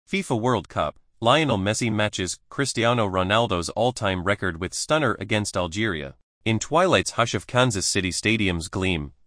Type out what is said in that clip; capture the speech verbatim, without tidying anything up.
FIFA World Cup, Lionel Messi matches Cristiano Ronaldo's all-time record with stunner against Algeria. In twilight's hush of Kansas City Stadium's gleam,